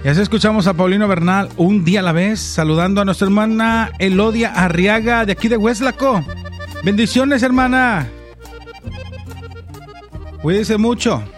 Y así escuchamos a Paulino Bernal, Un día a la vez, saludando a nuestra hermana Elodia Arriaga de aquí de Hueslaco. Bendiciones, hermana. Cuídese mucho.